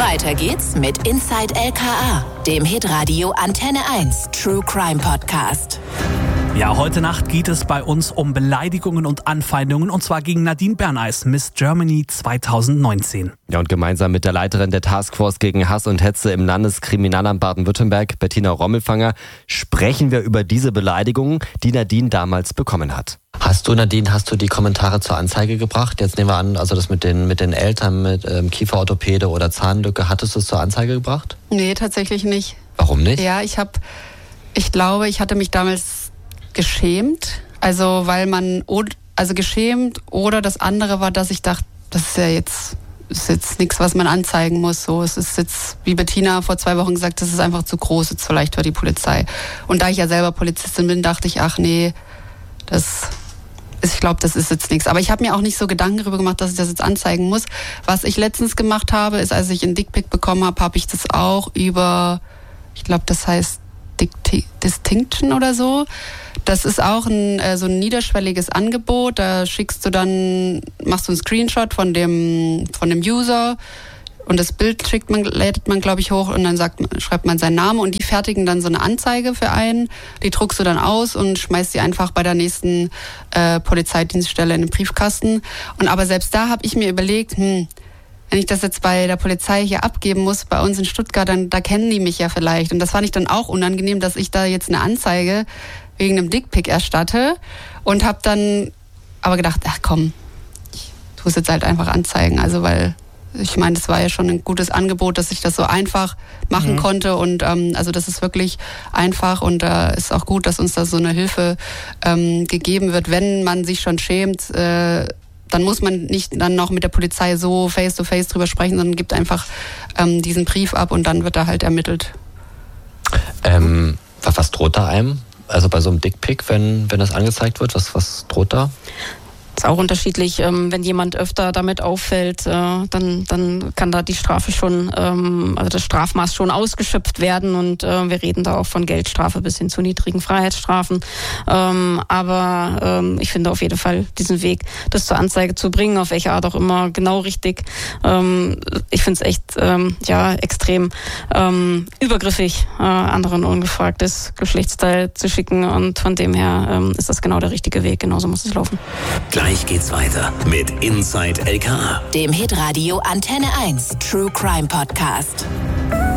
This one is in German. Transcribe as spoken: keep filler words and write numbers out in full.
Weiter geht's mit Inside L K A, dem Hitradio Antenne eins True Crime Podcast. Ja, heute Nacht geht es bei uns um Beleidigungen und Anfeindungen, und zwar gegen Nadine Berneis, Miss Germany zwanzig neunzehn. Ja, und gemeinsam mit der Leiterin der Taskforce gegen Hass und Hetze im Landeskriminalamt Baden-Württemberg, Bettina Rommelfanger, sprechen wir über diese Beleidigungen, die Nadine damals bekommen hat. Hast du, Nadine, hast du die Kommentare zur Anzeige gebracht? Jetzt nehmen wir an, also das mit den, mit den Eltern, mit ähm, Kieferorthopäde oder Zahnlücke, hattest du es zur Anzeige gebracht? Nee, tatsächlich nicht. Warum nicht? Ja, ich habe, ich glaube, ich hatte mich damals geschämt, also weil man, also geschämt, oder das andere war, dass ich dachte, das ist ja jetzt, ist jetzt nichts, was man anzeigen muss, so, es ist jetzt, wie Bettina vor zwei Wochen gesagt, das ist einfach zu groß, jetzt vielleicht für die Polizei. Und da ich ja selber Polizistin bin, dachte ich, ach nee, das, ich glaube, das ist jetzt nichts. Aber ich habe mir auch nicht so Gedanken darüber gemacht, dass ich das jetzt anzeigen muss. Was ich letztens gemacht habe, ist, als ich einen Dickpic bekommen habe, habe ich das auch über, ich glaube, das heißt Dicti- Distinction oder so. Das ist auch ein, äh, so ein niederschwelliges Angebot. Da schickst du dann, machst du einen Screenshot von dem, von dem User und das Bild schickt man, lädt man, glaube ich, hoch und dann sagt, schreibt man seinen Namen und die fertigen dann so eine Anzeige für einen. Die druckst du dann aus und schmeißt die einfach bei der nächsten äh, Polizeidienststelle in den Briefkasten. Und aber selbst da habe ich mir überlegt, hm, wenn ich das jetzt bei der Polizei hier abgeben muss, bei uns in Stuttgart, dann da kennen die mich ja vielleicht. Und das fand ich dann auch unangenehm, dass ich da jetzt eine Anzeige wegen einem Dickpic erstatte und habe dann aber gedacht, ach komm, ich tue es jetzt halt einfach anzeigen. Also weil ich meine, das war ja schon ein gutes Angebot, dass ich das so einfach machen mhm. konnte und ähm, also das ist wirklich einfach und da äh, ist auch gut, dass uns da so eine Hilfe ähm, gegeben wird, wenn man sich schon schämt. Äh, dann muss man nicht dann noch mit der Polizei so face-to-face drüber sprechen, sondern gibt einfach ähm, diesen Brief ab und dann wird da halt ermittelt. Ähm, was droht da einem? Also bei so einem Dickpic, wenn, wenn das angezeigt wird, was, was droht da? Ist auch unterschiedlich. Ähm, wenn jemand öfter damit auffällt, äh, dann, dann kann da die Strafe schon, ähm, also das Strafmaß schon ausgeschöpft werden und äh, wir reden da auch von Geldstrafe bis hin zu niedrigen Freiheitsstrafen. Ähm, aber ähm, ich finde auf jeden Fall diesen Weg, das zur Anzeige zu bringen, auf welche Art auch immer, genau richtig. Ähm, ich finde es echt ähm, ja extrem ähm, übergriffig, äh, anderen ungefragtes Geschlechtsteil zu schicken und von dem her ähm, ist das genau der richtige Weg. Genauso muss es laufen. Gleich geht's weiter mit Inside L K A, dem Hitradio Antenne eins True Crime Podcast.